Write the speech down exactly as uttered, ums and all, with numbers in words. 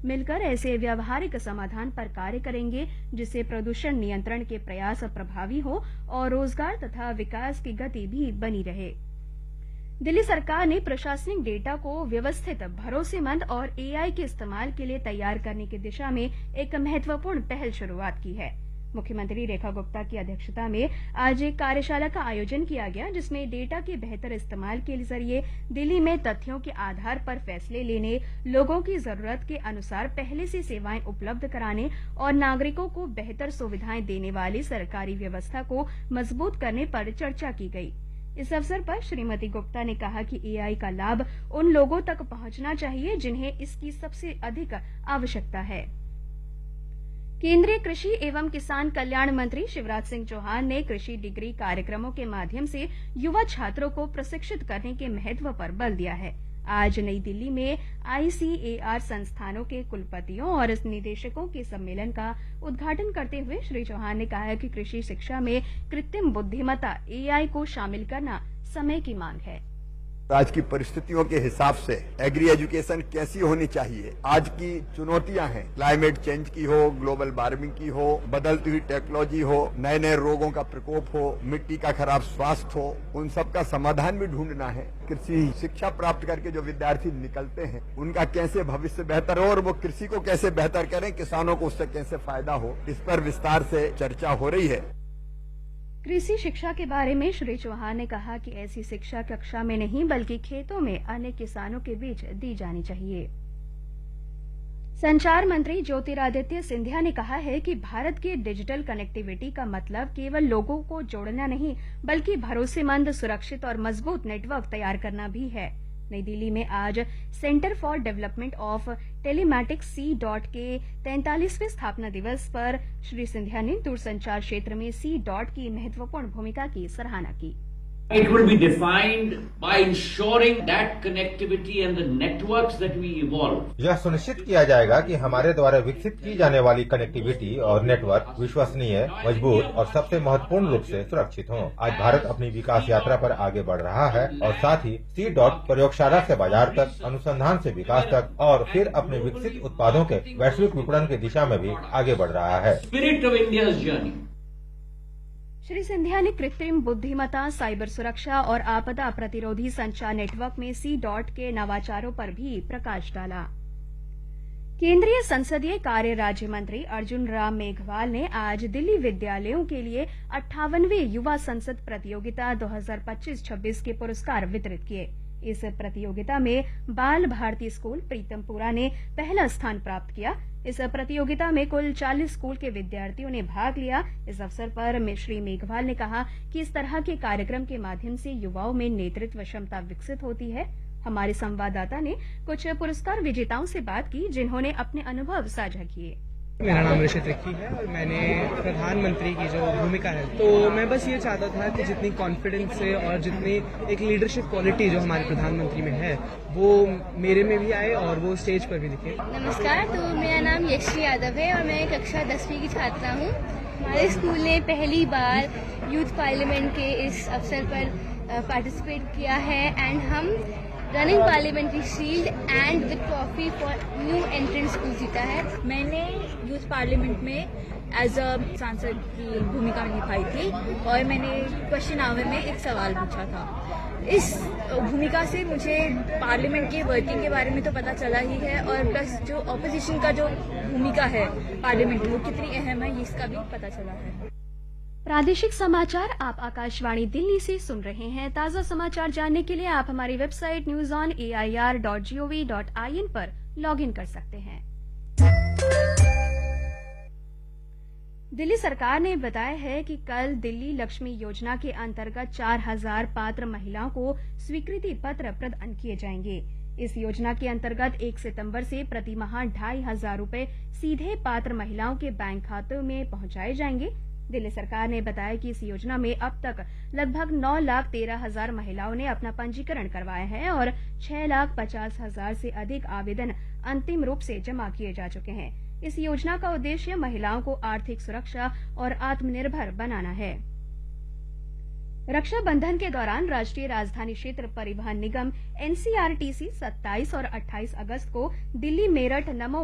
मिलकर ऐसे व्यावहारिक समाधान पर कार्य करेंगे जिससे प्रदूषण नियंत्रण के प्रयास प्रभावी हो और रोजगार तथा विकास की गति भी बनी रहे। दिल्ली सरकार ने प्रशासनिक डेटा को व्यवस्थित, भरोसेमंद और एआई के इस्तेमाल के लिए तैयार करने की दिशा में एक महत्वपूर्ण पहल शुरुआत की है। मुख्यमंत्री रेखा गुप्ता की अध्यक्षता में आज एक कार्यशाला का आयोजन किया गया जिसमें डेटा के बेहतर इस्तेमाल के जरिए दिल्ली में तथ्यों के आधार पर फैसले लेने, लोगों की जरूरत के अनुसार पहले से सेवाएं उपलब्ध कराने और नागरिकों को बेहतर सुविधाएं देने वाली सरकारी व्यवस्था को मजबूत करने पर चर्चा की गई। इस अवसर पर श्रीमती गुप्ता ने कहा कि एआई का लाभ उन लोगों तक पहुंचना चाहिए जिन्हें इसकी सबसे अधिक आवश्यकता है। केंद्रीय कृषि एवं किसान कल्याण मंत्री शिवराज सिंह चौहान ने कृषि डिग्री कार्यक्रमों के माध्यम से युवा छात्रों को प्रशिक्षित करने के महत्व पर बल दिया है। आज नई दिल्ली में आईसीएआर संस्थानों के कुलपतियों और निदेशकों के सम्मेलन का उद्घाटन करते हुए श्री चौहान ने कहा कि कृषि शिक्षा में कृत्रिम बुद्धिमत्ता एआई को शामिल करना समय की मांग है। आज की परिस्थितियों के हिसाब से एग्री एजुकेशन कैसी होनी चाहिए, आज की चुनौतियां हैं, क्लाइमेट चेंज की हो, ग्लोबल वार्मिंग की हो, बदलती हुई टेक्नोलॉजी हो, नए नए रोगों का प्रकोप हो, मिट्टी का खराब स्वास्थ्य हो, उन सब का समाधान भी ढूंढना है। कृषि शिक्षा प्राप्त करके जो विद्यार्थी निकलते हैं उनका कैसे भविष्य बेहतर हो और वो कृषि को कैसे बेहतर करें, किसानों को उससे कैसे फायदा हो, इस पर विस्तार से चर्चा हो रही है। कृषि शिक्षा के बारे में श्री चौहान ने कहा कि ऐसी शिक्षा कक्षा में नहीं बल्कि खेतों में अन्य किसानों के बीच दी जानी चाहिए। संचार मंत्री ज्योतिरादित्य सिंधिया ने कहा है कि भारत की डिजिटल कनेक्टिविटी का मतलब केवल लोगों को जोड़ना नहीं बल्कि भरोसेमंद, सुरक्षित और मजबूत नेटवर्क तैयार करना भी है। नई दिल्ली में आज centre for development of telematics C dot के तैंतालीसवें स्थापना दिवस पर श्री सिंधिया ने दूरसंचार क्षेत्र में सी डॉट की महत्वपूर्ण भूमिका की सराहना की। It will be defined by ensuring that connectivity and the networks that we evolve. यह सुनिश्चित किया जाएगा कि हमारे द्वारा विकसित की जाने वाली कनेक्टिविटी और नेटवर्क विश्वसनीय, मजबूत और सबसे महत्वपूर्ण रूप से सुरक्षित हों। आज भारत अपनी विकास यात्रा पर आगे बढ़ रहा है और साथ ही सी डॉट प्रयोगशाला से बाजार तक, अनुसंधान से विकास तक और फिर अपने विकसित उत्पादों के वैश्विक विपणन की दिशा में भी आगे बढ़ रहा है। Spirit of India's journey. Shri Scindia ने कृत्रिम बुद्धिमत्ता, साइबर सुरक्षा और आपदा प्रतिरोधी संचार नेटवर्क में सी डॉट के नवाचारों पर भी प्रकाश डाला। केंद्रीय संसदीय कार्य राज्य मंत्री अर्जुन राम मेघवाल ने आज दिल्ली विद्यालयों के लिए अट्ठावनवीं युवा संसद प्रतियोगिता दो हज़ार पच्चीस छब्बीस के पुरस्कार वितरित किए। इस प्रतियोगिता में बाल भारती स्कूल प्रीतमपुरा ने पहला स्थान प्राप्त किया। इस प्रतियोगिता में कुल चालीस स्कूल के विद्यार्थियों ने भाग लिया। इस अवसर पर श्री मेघवाल ने कहा कि इस तरह के कार्यक्रम के माध्यम से युवाओं में नेतृत्व क्षमता विकसित होती है। हमारे संवाददाता ने कुछ पुरस्कार विजेताओं से बात की जिन्होंने अपने अनुभव साझा किए। मेरा नाम ऋषित रिक्की है और मैंने प्रधानमंत्री की जो भूमिका है तो मैं बस ये चाहता था कि जितनी कॉन्फिडेंस से और जितनी एक लीडरशिप क्वालिटी जो हमारे प्रधानमंत्री में है वो मेरे में भी आए और वो स्टेज पर भी दिखे। नमस्कार, तो मेरा नाम यश्री यादव है और मैं कक्षा दसवीं की छात्रा हूँ। हमारे स्कूल ने पहली बार यूथ पार्लियामेंट के इस अवसर पर पार्टिसिपेट किया है एंड हम running parliamentary shield and the trophy for new entrance school जीता है। मैंने यूथ पार्लियामेंट में एज अ सांसद की भूमिका निभाई थी और मैंने क्वेश्चन आवर में एक सवाल पूछा था। इस भूमिका से मुझे पार्लियामेंट के वर्किंग के बारे में तो पता चला ही है और प्लस जो ऑपोजिशन का जो भूमिका है पार्लियामेंट में वो कितनी अहम है इसका भी पता चला है। प्रादेशिक समाचार आप आकाशवाणी दिल्ली से सुन रहे हैं। ताजा समाचार जानने के लिए आप हमारी website news on A I R dot G O V dot I N पर लॉग इन कर सकते हैं। दिल्ली सरकार ने बताया है कि कल दिल्ली लक्ष्मी योजना के अंतर्गत चार हजार पात्र महिलाओं को स्वीकृति पत्र प्रदान किए जाएंगे। इस योजना के अंतर्गत एक सितंबर से प्रति माह ढाई हजार रूपये सीधे पात्र महिलाओं के बैंक खातों में पहुंचाए जाएंगे। दिल्ली सरकार ने बताया कि इस योजना में अब तक लगभग नौ लाख तेरह हजार महिलाओं ने अपना पंजीकरण करवाया है और छह लाख पचास हजार से अधिक आवेदन अंतिम रूप से जमा किए जा चुके हैं। इस योजना का उद्देश्य महिलाओं को आर्थिक सुरक्षा और आत्मनिर्भर बनाना है। रक्षाबंधन के दौरान राष्ट्रीय राजधानी क्षेत्र परिवहन निगम N C R T C सत्ताईस और अट्ठाईस अगस्त को दिल्ली मेरठ नमो